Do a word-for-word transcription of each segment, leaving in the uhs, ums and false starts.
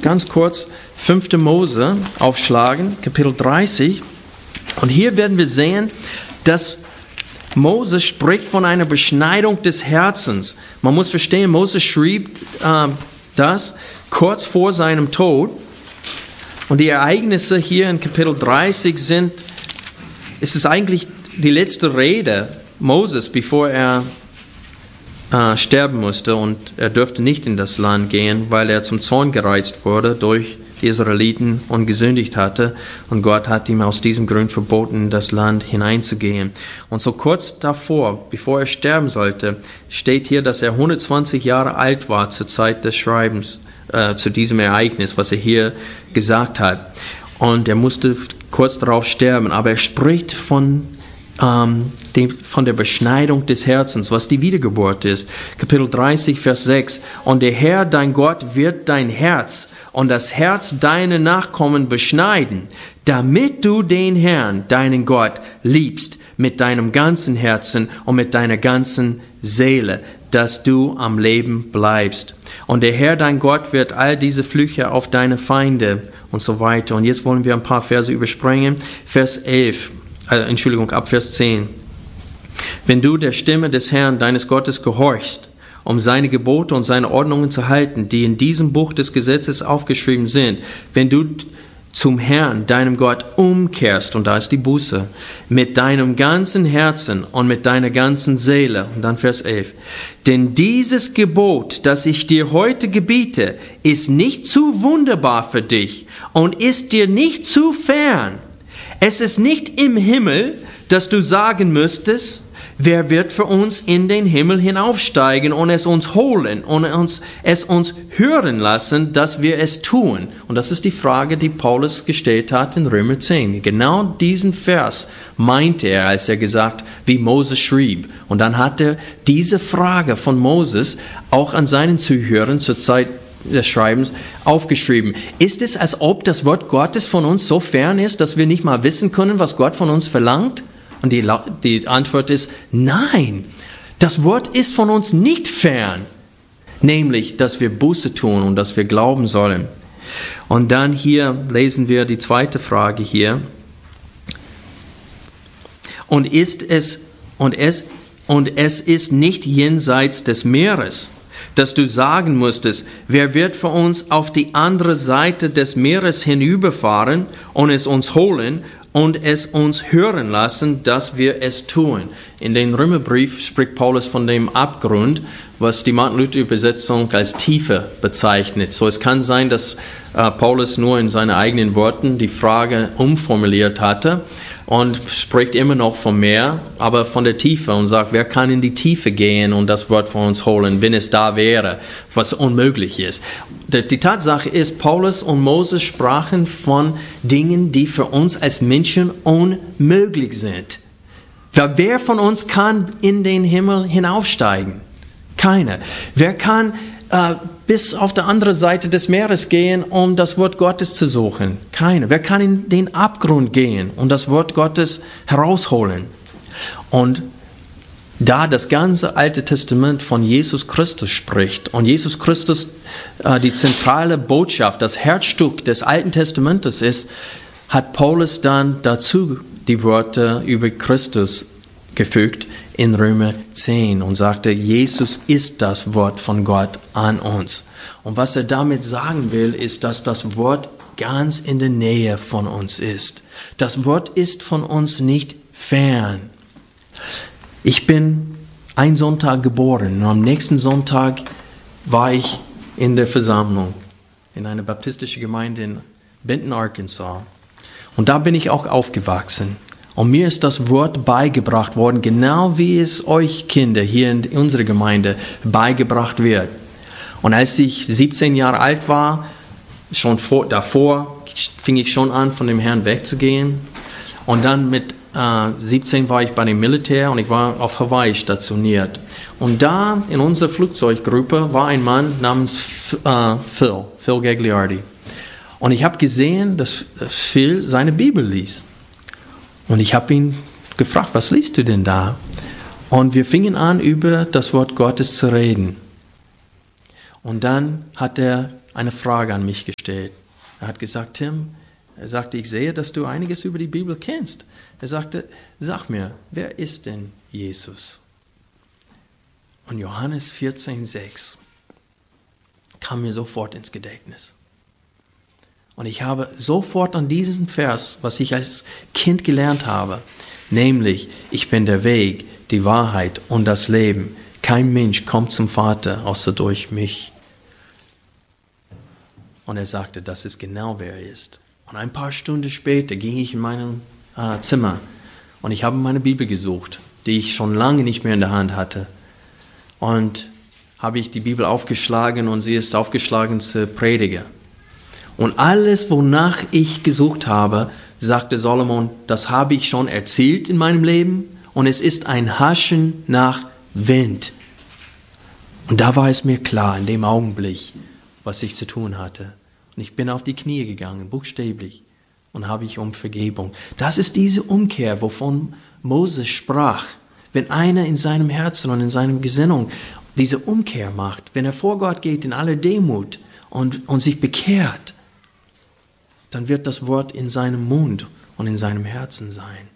ganz kurz fünfte Mose aufschlagen, Kapitel dreißig. Und hier werden wir sehen, dass Mose spricht von einer Beschneidung des Herzens. Man muss verstehen, Mose schrieb äh, das kurz vor seinem Tod. Und die Ereignisse hier in Kapitel dreißig sind, es ist eigentlich die letzte Rede Moses, bevor er äh, sterben musste. Und er durfte nicht in das Land gehen, weil er zum Zorn gereizt wurde durch die Israeliten und gesündigt hatte. Und Gott hat ihm aus diesem Grund verboten, in das Land hineinzugehen. Und so kurz davor, bevor er sterben sollte, steht hier, dass er hundertzwanzig Jahre alt war zur Zeit des Schreibens, äh, zu diesem Ereignis, was er hier gesagt hat. Und er musste kurz darauf sterben. Aber er spricht von, ähm, dem, von der Beschneidung des Herzens, was die Wiedergeburt ist. Kapitel dreißig, Vers sechs. Und der Herr, dein Gott, wird dein Herz und das Herz deiner Nachkommen beschneiden, damit du den Herrn, deinen Gott, liebst mit deinem ganzen Herzen und mit deiner ganzen Seele, dass du am Leben bleibst. Und der Herr, dein Gott, wird all diese Flüche auf deine Feinde und so weiter. Und jetzt wollen wir ein paar Verse überspringen. Vers elf, äh, Entschuldigung, ab Vers zehn. Wenn du der Stimme des Herrn, deines Gottes, gehorchst, um seine Gebote und seine Ordnungen zu halten, die in diesem Buch des Gesetzes aufgeschrieben sind, wenn du zum Herrn, deinem Gott, umkehrst, und da ist die Buße, mit deinem ganzen Herzen und mit deiner ganzen Seele, und dann Vers elf, denn dieses Gebot, das ich dir heute gebiete, ist nicht zu wunderbar für dich und ist dir nicht zu fern. Es ist nicht im Himmel, dass du sagen müsstest, wer wird für uns in den Himmel hinaufsteigen und es uns holen und uns, es uns hören lassen, dass wir es tun? Und das ist die Frage, die Paulus gestellt hat in Römer zehn. Genau diesen Vers meinte er, als er gesagt, wie Moses schrieb. Und dann hat er diese Frage von Moses auch an seinen Zuhörern zur Zeit des Schreibens aufgeschrieben. Ist es, als ob das Wort Gottes von uns so fern ist, dass wir nicht mal wissen können, was Gott von uns verlangt? Und die, die Antwort ist, nein, das Wort ist von uns nicht fern. Nämlich, dass wir Buße tun und dass wir glauben sollen. Und dann hier lesen wir die zweite Frage hier. Und ist es, und es, und es ist nicht jenseits des Meeres, dass du sagen musstest, wer wird für uns auf die andere Seite des Meeres hinüberfahren und es uns holen und es uns hören lassen, dass wir es tun. In den Römerbrief spricht Paulus von dem Abgrund, was die Martin-Luther-Übersetzung als Tiefe bezeichnet. So, es kann sein, dass äh, Paulus nur in seinen eigenen Worten die Frage umformuliert hatte und spricht immer noch vom Meer, aber von der Tiefe und sagt, wer kann in die Tiefe gehen und das Wort von uns holen, wenn es da wäre, was unmöglich ist. Die Tatsache ist, Paulus und Moses sprachen von Dingen, die für uns als Menschen unmöglich sind. Wer von uns kann in den Himmel hinaufsteigen? Keiner. Wer kann äh, bis auf die andere Seite des Meeres gehen, um das Wort Gottes zu suchen? Keiner. Wer kann in den Abgrund gehen und das Wort Gottes herausholen? Und da das ganze Alte Testament von Jesus Christus spricht und Jesus Christus äh, die zentrale Botschaft, das Herzstück des Alten Testamentes ist, hat Paulus dann dazu die Worte über Christus gefügt in Römer zehn und sagte, Jesus ist das Wort von Gott an uns. Und was er damit sagen will, ist, dass das Wort ganz in der Nähe von uns ist. Das Wort ist von uns nicht fern. Ich bin ein Sonntag geboren und am nächsten Sonntag war ich in der Versammlung in einer baptistischen Gemeinde in Benton, Arkansas. Und da bin ich auch aufgewachsen. Und mir ist das Wort beigebracht worden, genau wie es euch Kinder hier in unserer Gemeinde beigebracht wird. Und als ich siebzehn Jahre alt war, schon vor, davor fing ich schon an, von dem Herrn wegzugehen. Und dann mit äh, siebzehn war ich bei dem Militär und ich war auf Hawaii stationiert. Und da in unserer Flugzeuggruppe war ein Mann namens äh, Phil, Phil Gagliardi. Und ich habe gesehen, dass Phil seine Bibel liest. Und ich habe ihn gefragt, was liest du denn da? Und wir fingen an, über das Wort Gottes zu reden. Und dann hat er eine Frage an mich gestellt. Er hat gesagt, Tim, er sagte, ich sehe, dass du einiges über die Bibel kennst. Er sagte, sag mir, wer ist denn Jesus? Und Johannes vierzehn, sechs kam mir sofort ins Gedächtnis. Und ich habe sofort an diesem Vers, was ich als Kind gelernt habe, nämlich, ich bin der Weg, die Wahrheit und das Leben. Kein Mensch kommt zum Vater, außer durch mich. Und er sagte, das ist genau wer er ist. Und ein paar Stunden später ging ich in mein äh, Zimmer und ich habe meine Bibel gesucht, die ich schon lange nicht mehr in der Hand hatte. Und habe ich die Bibel aufgeschlagen und sie ist aufgeschlagen zu Prediger. Und alles, wonach ich gesucht habe, sagte Solomon, das habe ich schon erzählt in meinem Leben und es ist ein Haschen nach Wind. Und da war es mir klar, in dem Augenblick, was ich zu tun hatte. Und ich bin auf die Knie gegangen, buchstäblich, und habe ich um Vergebung. Das ist diese Umkehr, wovon Moses sprach. Wenn einer in seinem Herzen und in seiner Gesinnung diese Umkehr macht, wenn er vor Gott geht in aller Demut und, und sich bekehrt, dann wird das Wort in seinem Mund und in seinem Herzen sein.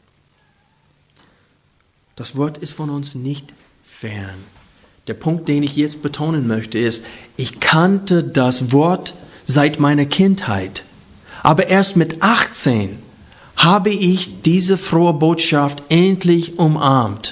Das Wort ist von uns nicht fern. Der Punkt, den ich jetzt betonen möchte, ist, ich kannte das Wort seit meiner Kindheit. Aber erst mit achtzehn habe ich diese frohe Botschaft endlich umarmt.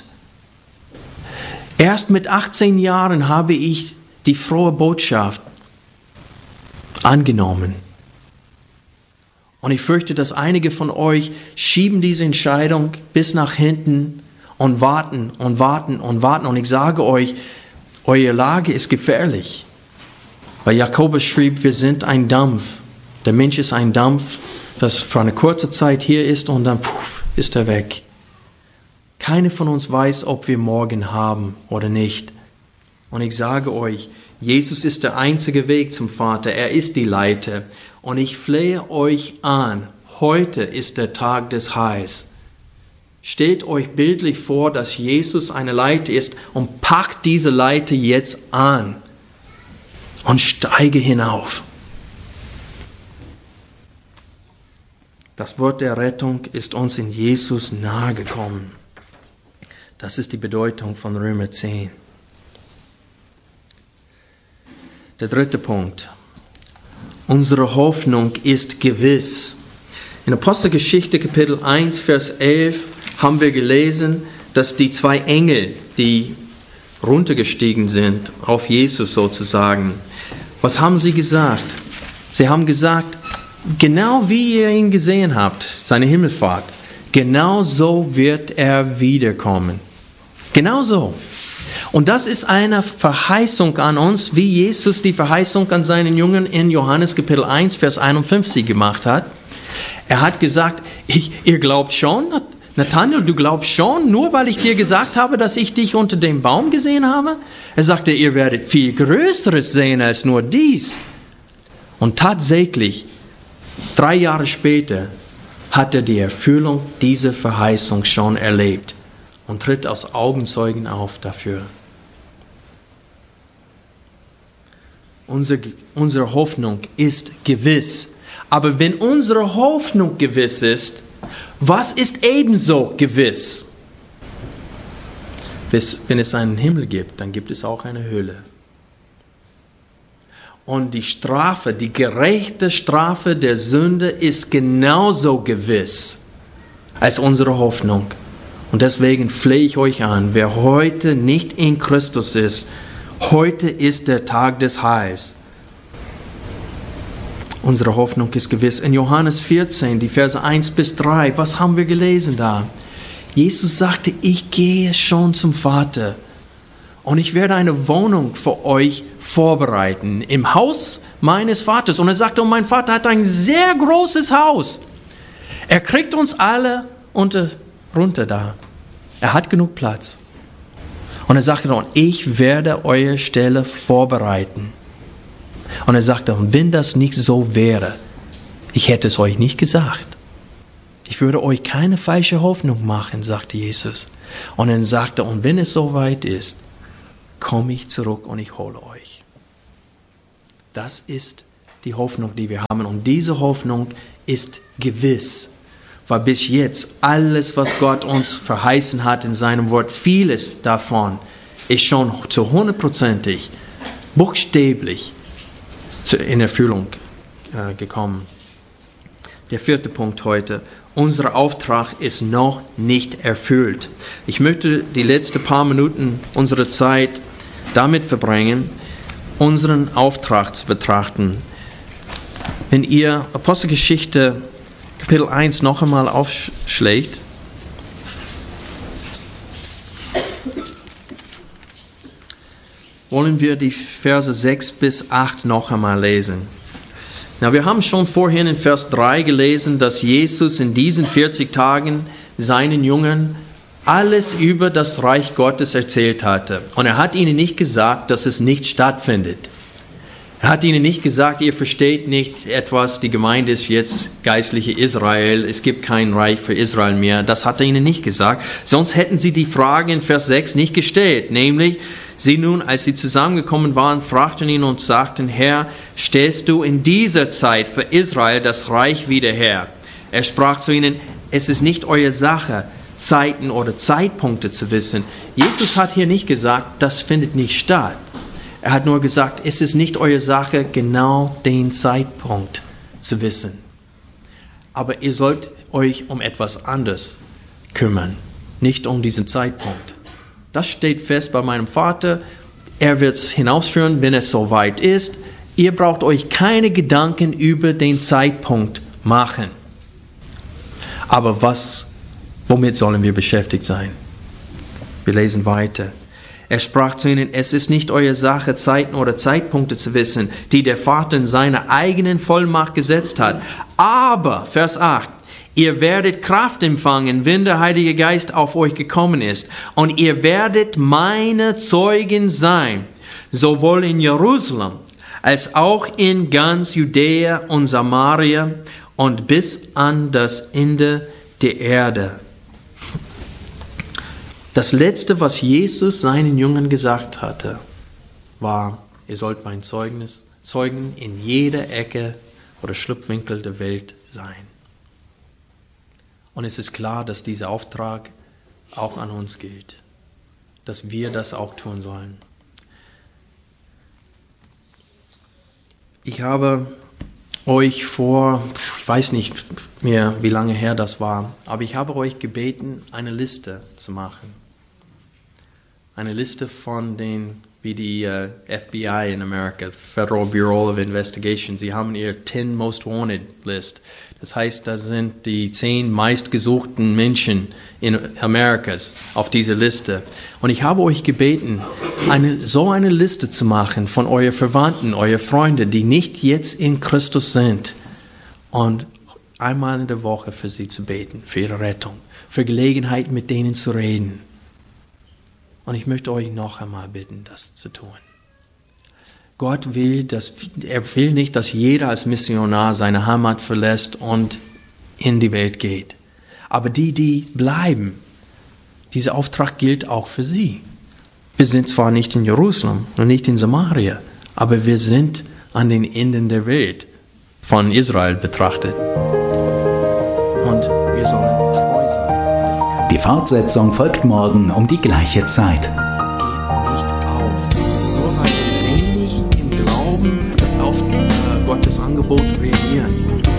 Erst mit achtzehn Jahren habe ich die frohe Botschaft angenommen. Und ich fürchte, dass einige von euch schieben diese Entscheidung bis nach hinten und warten und warten und warten. Und ich sage euch, eure Lage ist gefährlich. Weil Jakobus schrieb, wir sind ein Dampf. Der Mensch ist ein Dampf, das für eine kurze Zeit hier ist und dann puff, ist er weg. Keiner von uns weiß, ob wir morgen haben oder nicht. Und ich sage euch, Jesus ist der einzige Weg zum Vater. Er ist die Leiter. Und ich flehe euch an, heute ist der Tag des Heils. Stellt euch bildlich vor, dass Jesus eine Leiter ist und packt diese Leiter jetzt an und steige hinauf. Das Wort der Rettung ist uns in Jesus nahegekommen. Das ist die Bedeutung von Römer zehn. Der dritte Punkt. Unsere Hoffnung ist gewiss. In Apostelgeschichte Kapitel eins, Vers elf haben wir gelesen, dass die zwei Engel, die runtergestiegen sind, auf Jesus sozusagen, was haben sie gesagt? Sie haben gesagt, genau wie ihr ihn gesehen habt, seine Himmelfahrt, genau so wird er wiederkommen. Genau so. Und das ist eine Verheißung an uns, wie Jesus die Verheißung an seinen Jüngern in Johannes Kapitel eins, Vers einundfünfzig gemacht hat. Er hat gesagt, ich, ihr glaubt schon, Nathanael, du glaubst schon, nur weil ich dir gesagt habe, dass ich dich unter dem Baum gesehen habe? Er sagte, ihr werdet viel Größeres sehen als nur dies. Und tatsächlich, drei Jahre später, hat er die Erfüllung dieser Verheißung schon erlebt und tritt als Augenzeugen auf dafür. Unsere, unsere Hoffnung ist gewiss. Aber wenn unsere Hoffnung gewiss ist, was ist ebenso gewiss? Wenn es einen Himmel gibt, dann gibt es auch eine Hölle. Und die Strafe, die gerechte Strafe der Sünde ist genauso gewiss als unsere Hoffnung. Und deswegen flehe ich euch an, wer heute nicht in Christus ist, heute ist der Tag des Heils. Unsere Hoffnung ist gewiss. In Johannes vierzehn, die Verse eins bis drei, was haben wir gelesen da? Jesus sagte, ich gehe schon zum Vater und ich werde eine Wohnung für euch vorbereiten im Haus meines Vaters. Und er sagte, und mein Vater hat ein sehr großes Haus. Er kriegt uns alle unter, runter da. Er hat genug Platz. Und er sagte, und ich werde eure Stelle vorbereiten. Und er sagte, und wenn das nicht so wäre, ich hätte es euch nicht gesagt. Ich würde euch keine falsche Hoffnung machen, sagte Jesus. Und er sagte, und wenn es soweit ist, komme ich zurück und ich hole euch. Das ist die Hoffnung, die wir haben. Und diese Hoffnung ist gewiss. Weil bis jetzt alles, was Gott uns verheißen hat in seinem Wort, vieles davon ist schon zu hundertprozentig, buchstäblich in Erfüllung äh, gekommen. Der vierte Punkt heute. Unser Auftrag ist noch nicht erfüllt. Ich möchte die letzten paar Minuten unserer Zeit damit verbringen, unseren Auftrag zu betrachten. Wenn ihr Apostelgeschichte Kapitel eins noch einmal aufschlägt, wollen wir die Verse sechs bis acht noch einmal lesen. Na, wir haben schon vorhin in Vers drei gelesen, dass Jesus in diesen vierzig Tagen seinen Jüngern alles über das Reich Gottes erzählt hatte. Und er hat ihnen nicht gesagt, dass es nicht stattfindet. Er hat ihnen nicht gesagt, ihr versteht nicht etwas, die Gemeinde ist jetzt geistliche Israel, es gibt kein Reich für Israel mehr. Das hat er ihnen nicht gesagt. Sonst hätten sie die Frage in Vers sechs nicht gestellt. Nämlich, sie nun, als sie zusammengekommen waren, fragten ihn und sagten, Herr, stellst du in dieser Zeit für Israel das Reich wieder her? Er sprach zu ihnen, es ist nicht eure Sache, Zeiten oder Zeitpunkte zu wissen. Jesus hat hier nicht gesagt, das findet nicht statt. Er hat nur gesagt, es ist nicht eure Sache, genau den Zeitpunkt zu wissen. Aber ihr sollt euch um etwas anderes kümmern, nicht um diesen Zeitpunkt. Das steht fest bei meinem Vater. Er wird es hinausführen, wenn es soweit ist. Ihr braucht euch keine Gedanken über den Zeitpunkt machen. Aber was, womit sollen wir beschäftigt sein? Wir lesen weiter. Er sprach zu ihnen, es ist nicht eure Sache, Zeiten oder Zeitpunkte zu wissen, die der Vater in seiner eigenen Vollmacht gesetzt hat. Aber, Vers acht, ihr werdet Kraft empfangen, wenn der Heilige Geist auf euch gekommen ist. Und ihr werdet meine Zeugen sein, sowohl in Jerusalem als auch in ganz Judäa und Samaria und bis an das Ende der Erde. Das Letzte, was Jesus seinen Jüngern gesagt hatte, war, ihr sollt mein Zeugnis, Zeugen in jeder Ecke oder Schlupfwinkel der Welt sein. Und es ist klar, dass dieser Auftrag auch an uns gilt, dass wir das auch tun sollen. Ich habe euch vor, ich weiß nicht mehr, wie lange her das war, aber ich habe euch gebeten, eine Liste zu machen. Eine Liste von den, wie die uh, F B I in Amerika, Federal Bureau of Investigation, sie haben ihr ten Most Wanted List. Das heißt, da sind die zehn meistgesuchten Menschen in Amerikas auf dieser Liste. Und ich habe euch gebeten, eine, so eine Liste zu machen von euren Verwandten, euren Freunden, die nicht jetzt in Christus sind. Und einmal in der Woche für sie zu beten, für ihre Rettung, für Gelegenheit mit denen zu reden. Und ich möchte euch noch einmal bitten, das zu tun. Gott will, dass, er will nicht, dass jeder als Missionar seine Heimat verlässt und in die Welt geht. Aber die, die bleiben, dieser Auftrag gilt auch für sie. Wir sind zwar nicht in Jerusalem und nicht in Samaria, aber wir sind an den Enden der Welt von Israel betrachtet. Und wir sollen treu sein. Die Fortsetzung folgt morgen um die gleiche Zeit. Geht nicht auf. Nur weil wir wenig im Glauben auf äh, Gottes Angebot reagieren.